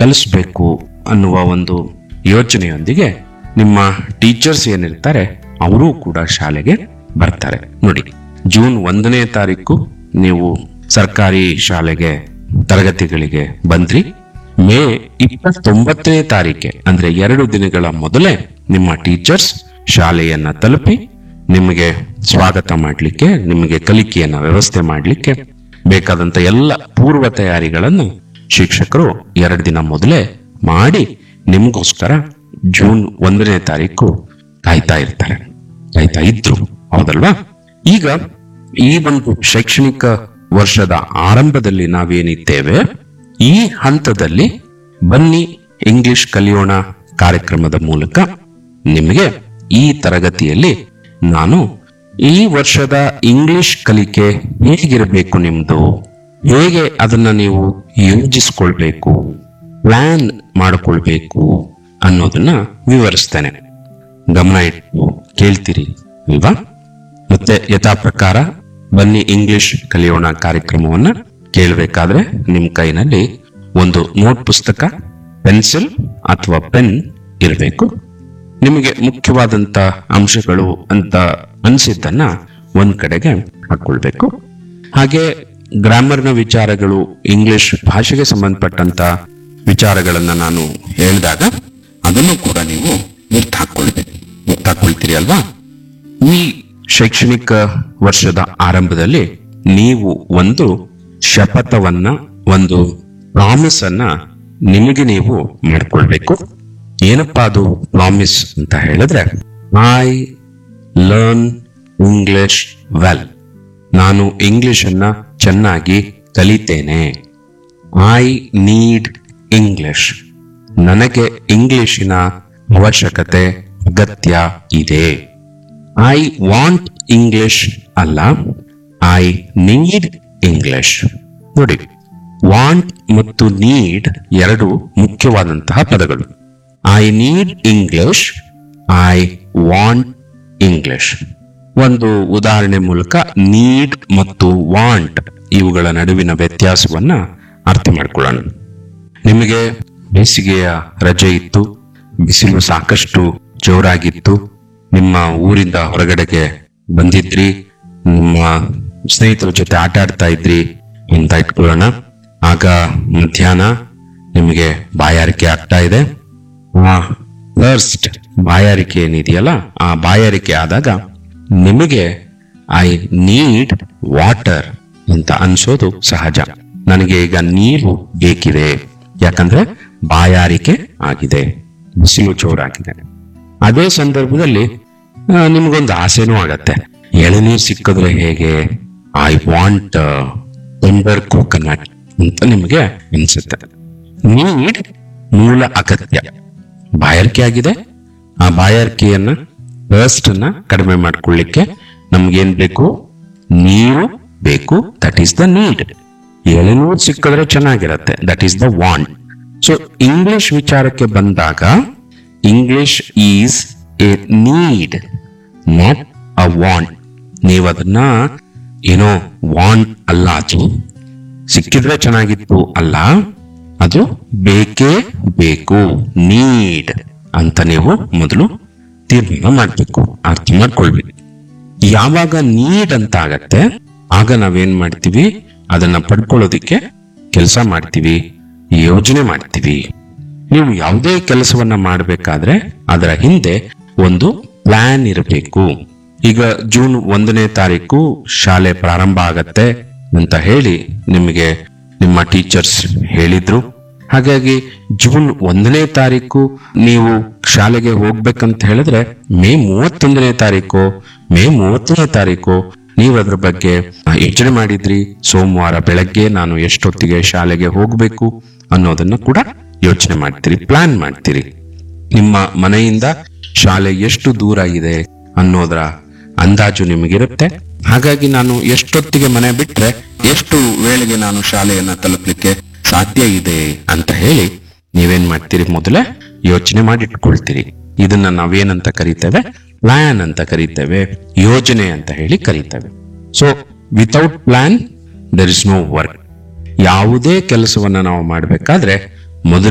ಕಲಿಸ್ಬೇಕು ಅನ್ನುವ ಒಂದು ಯೋಚನೆಯೊಂದಿಗೆ ನಿಮ್ಮ ಟೀಚರ್ಸ್ ಏನಿರ್ತಾರೆ ಅವರೂ ಕೂಡ ಶಾಲೆಗೆ ಬರ್ತಾರೆ. ನೋಡಿ, ಜೂನ್ 1ನೇ ತಾರೀಕು ನೀವು ಸರ್ಕಾರಿ ಶಾಲೆಗೆ ತರಗತಿಗಳಿಗೆ ಬಂದ್ರಿ. ಮೇ 29ನೇ ತಾರೀಕೆ ಅಂದ್ರೆ 2 ದಿನಗಳ ಮೊದಲೇ ನಿಮ್ಮ ಟೀಚರ್ಸ್ ಶಾಲೆಯನ್ನ ತಲುಪಿ ನಿಮಗೆ ಸ್ವಾಗತ ಮಾಡಲಿಕ್ಕೆ, ನಿಮಗೆ ಕಲಿಕೆಯನ್ನ ವ್ಯವಸ್ಥೆ ಮಾಡಲಿಕ್ಕೆ ಬೇಕಾದಂತ ಎಲ್ಲ ಪೂರ್ವ ತಯಾರಿಗಳನ್ನು ಶಿಕ್ಷಕರು 2 ದಿನ ಮೊದಲೇ ಮಾಡಿ ನಿಮಗೋಸ್ಕರ ಜೂನ್ 1ನೇ ತಾರೀಕು ಕಾಯ್ತಾ ಇದ್ರು. ಹೌದಲ್ವಾ? ಈಗ ಈ ಒಂದು ಶೈಕ್ಷಣಿಕ ವರ್ಷದ ಆರಂಭದಲ್ಲಿ ನಾವೇನಿದ್ದೇವೆ, ಈ ಹಂತದಲ್ಲಿ ಬನ್ನಿ ಇಂಗ್ಲಿಷ್ ಕಲಿಯೋಣ ಕಾರ್ಯಕ್ರಮದ ಮೂಲಕ ನಿಮಗೆ ಈ ತರಗತಿಯಲ್ಲಿ ನಾನು ಈ ವರ್ಷದ ಇಂಗ್ಲಿಷ್ ಕಲಿಕೆ ಹೇಗಿರಬೇಕು, ನಿಮ್ದು ಹೇಗೆ ಅದನ್ನ ನೀವು ಯೋಜಿಸ್ಕೊಳ್ಬೇಕು, ಪ್ಲಾನ್ ಮಾಡಿಕೊಳ್ಬೇಕು ಅನ್ನೋದನ್ನ ವಿವರಿಸ್ತೇನೆ. ಗಮನ ಇಟ್ಟು ಕೇಳ್ತೀರಿ ಅಲ್ವಾ? ಮತ್ತೆ ಯಥಾ ಪ್ರಕಾರ ಬನ್ನಿ ಇಂಗ್ಲಿಷ್ ಕಲಿಯೋಣ ಕಾರ್ಯಕ್ರಮವನ್ನ ಕೇಳಬೇಕಾದ್ರೆ ನಿಮ್ ಕೈನಲ್ಲಿ ಒಂದು ನೋಟ್ ಪುಸ್ತಕ, ಪೆನ್ಸಿಲ್ ಅಥವಾ ಪೆನ್ ಇರಬೇಕು. ನಿಮಗೆ ಮುಖ್ಯವಾದಂತ ಅಂಶಗಳು ಅಂತ ಅನ್ಸಿದ್ದನ್ನ ಒಂದ್ ಕಡೆಗೆ ಹಾಕೊಳ್ಬೇಕು. ಹಾಗೆ ಗ್ರಾಮರ್ನ ವಿಚಾರಗಳು, ಇಂಗ್ಲಿಷ್ ಭಾಷೆಗೆ ಸಂಬಂಧಪಟ್ಟಂತ ವಿಚಾರಗಳನ್ನ ನಾನು ಹೇಳಿದಾಗ ಅದನ್ನು ಕೂಡ ನೀವು ಗೊತ್ತಾಕೊಳ್ತೀರಿ ಅಲ್ವಾ? ಈ ಶೈಕ್ಷಣಿಕ ವರ್ಷದ ಆರಂಭದಲ್ಲಿ ನೀವು ಒಂದು ಶಪಥವನ್ನ, ಒಂದು ಪ್ರಾಮಿಸ್ ಅನ್ನ ನಿಮಗೆ ನೀವು ಮಾಡ್ಕೊಳ್ಬೇಕು. ಏನಪ್ಪಾ ಅದು ಪ್ರಾಮಿಸ್ ಅಂತ ಹೇಳಿದ್ರೆ, ಐ ಲರ್ನ್ ಇಂಗ್ಲಿಷ್ ವೆಲ್. ನಾನು ಇಂಗ್ಲಿಷ್ ಅನ್ನ ಚೆನ್ನಾಗಿ ಕಲಿತೇನೆ. I need English. ನನಗೆ ಇಂಗ್ಲಿಶಿನ ಅವಶ್ಯಕತೆ, ಅಗತ್ಯ ಇದೆ. ಐ ವಾಂಟ್ ಇಂಗ್ಲಿಷ್ ಅಲ್ಲ, ಐ ನೀಡ್ ಇಂಗ್ಲಿಷ್. ನೋಡಿ, ವಾಂಟ್ ಮತ್ತು ನೀಡ್ ಎರಡು ಮುಖ್ಯವಾದಂತಹ ಪದಗಳು. I need English, I want English. ಒಂದು ಉದಾಹರಣೆ ಮೂಲಕ ನೀಡ್ ಮತ್ತು ವಾಂಟ್ ಇವುಗಳ ನಡುವಿನ ವ್ಯತ್ಯಾಸವನ್ನ ಅರ್ಥ ಮಾಡ್ಕೊಳ್ಳೋಣ. ನಿಮಗೆ ಬೇಸಿಗೆಯ ರಜೆ ಇತ್ತು, ಬಿಸಿಲು ಸಾಕಷ್ಟು ಜೋರಾಗಿತ್ತು, ನಿಮ್ಮ ಊರಿಂದ ಹೊರಗಡೆಗೆ ಬಂದಿದ್ರಿ, ನಿಮ್ಮ ಸ್ನೇಹಿತರ ಜೊತೆ ಆಟ ಆಡ್ತಾ ಇದ್ರಿ ಅಂತ ಇಟ್ಕೊಳ್ಳೋಣ. ಆಗ ಮಧ್ಯಾಹ್ನ ನಿಮಗೆ ಬಾಯಾರಿಕೆ ಆಗ್ತಾ ಇದೆ. ಥರ್ಸ್ಟ್, ಬಾಯಾರಿಕೆ ಏನಿದೆಯಲ್ಲ, ಆ ಬಾಯಾರಿಕೆ ಆದಾಗ ನಿಮಗೆ ಐ ನೀಡ್ ವಾಟರ್ ಅಂತ ಅನ್ಸೋದು ಸಹಜ. ನನಗೆ ಈಗ ನೀರು ಬೇಕಿದೆ, ಯಾಕಂದ್ರೆ ಬಾಯಾರಿಕೆ ಆಗಿದೆ, ಬಿಸಿಲು ಜೋರಾಗಿದೆ. ಅದೇ ಸಂದರ್ಭದಲ್ಲಿ ನಿಮ್ಗೊಂದು ಆಸೆನೂ ಆಗತ್ತೆ, ಎಳನೀರು ಸಿಕ್ಕಿದ್ರೆ ಹೇಗೆ, ಐ ವಾಂಟ್ ಟೆಂಡರ್ ಕೋಕೋನಟ್ ಅಂತ ನಿಮಗೆ ಅನ್ಸುತ್ತೆ. ನೀಡ್ ಮೂಲ ಅಗತ್ಯ, ಬಾಯಾರಿಕೆ ಆಗಿದೆ, ಆ ಬಾಯಾರಿಕೆಯನ್ನ ಥರ್ಸ್ಟ್ ಅನ್ನ ಕಡಿಮೆ ಮಾಡ್ಕೊಳ್ಳಿಕ್ಕೆ ನಮ್ಗೇನ್ ಬೇಕು, ನೀರು ಬೇಕು, ದಟ್ ಈಸ್ ದ ನೀಡ್. ಎಳನೀರು ಸಿಕ್ಕಿದ್ರೆ ಚೆನ್ನಾಗಿರತ್ತೆ, that is the want. So English ವಿಚಾರಕ್ಕೆ ಬಂದಾಗ English is A need, not a want. ನೀವು ಅದನ್ನ ಏನೋ ವಾಂಟ್ ಅಲ್ಲ, ಅದು ಸಿಕ್ಕಿದ್ರೆ ಚೆನ್ನಾಗಿತ್ತು ಅಲ್ಲ, ಅದು ಬೇಕೇ ಬೇಕು, ನೀಡ್ ಅಂತ ನೀವು ಮೊದಲು ತೀರ್ಮಾನ ಮಾಡ್ಬೇಕು, ಅರ್ಥ ಮಾಡ್ಕೊಳ್ಬೇಕು. ಯಾವಾಗ ನೀಡ್ ಅಂತ ಆಗತ್ತೆ ಆಗ ನಾವೇನ್ ಮಾಡ್ತೀವಿ, ಅದನ್ನ ಪಡ್ಕೊಳ್ಳೋದಿಕ್ಕೆ ಕೆಲಸ ಮಾಡ್ತೀವಿ, ಯೋಜನೆ ಮಾಡ್ತೀವಿ. ನೀವು ಯಾವುದೇ ಕೆಲಸವನ್ನ ಮಾಡಬೇಕಾದ್ರೆ ಅದರ ಹಿಂದೆ ಒಂದು ಪ್ಲಾನ್ ಇರಬೇಕು. ಈಗ ಜೂನ್ 1ನೇ ತಾರೀಕು ಶಾಲೆ ಪ್ರಾರಂಭ ಆಗತ್ತೆ ಅಂತ ಹೇಳಿ ನಿಮಗೆ ನಿಮ್ಮ ಟೀಚರ್ಸ್ ಹೇಳಿದ್ರು. ಹಾಗಾಗಿ ಜೂನ್ 1ನೇ ತಾರೀಕು ನೀವು ಶಾಲೆಗೆ ಹೋಗ್ಬೇಕಂತ ಹೇಳಿದ್ರೆ ಮೇ 31ನೇ ತಾರೀಕು ನೀವು ಅದ್ರ ಬಗ್ಗೆ ಯೋಚನೆ ಮಾಡಿದ್ರಿ. ಸೋಮವಾರ ಬೆಳಗ್ಗೆ ನಾನು ಎಷ್ಟೊತ್ತಿಗೆ ಶಾಲೆಗೆ ಹೋಗ್ಬೇಕು ಅನ್ನೋದನ್ನ ಕೂಡ ಯೋಚನೆ ಮಾಡ್ತೀರಿ, ಪ್ಲಾನ್ ಮಾಡ್ತೀರಿ. ನಿಮ್ಮ ಮನೆಯಿಂದ ಶಾಲೆ ಎಷ್ಟು ದೂರ ಇದೆ ಅನ್ನೋದರ ಅಂದಾಜು ನಿಮಗಿರುತ್ತೆ. ಹಾಗಾಗಿ ನಾನು ಎಷ್ಟೊತ್ತಿಗೆ ಮನೆ ಬಿಟ್ರೆ ಎಷ್ಟು ವೇಳೆಗೆ ನಾನು ಶಾಲೆಯನ್ನ ತಲುಪಲಿಕ್ಕೆ ಸಾಧ್ಯ ಇದೆ ಅಂತ ಹೇಳಿ ನೀವೇನ್ ಮಾಡ್ತೀರಿ, ಮೊದಲೇ ಯೋಚನೆ ಮಾಡಿಟ್ಕೊಳ್ತೀರಿ. ಇದನ್ನ ನಾವೇನಂತ ಕರಿತೇವೆ, ಪ್ಲಾನ್ ಅಂತ ಕರಿತೇವೆ, ಯೋಜನೆ ಅಂತ ಹೇಳಿ ಕರಿತೇವೆ. So without plan there is no work. ಯಾವುದೇ ಕೆಲಸವನ್ನ ನಾವು ಮಾಡಬೇಕಾದ್ರೆ ಮೊದಲು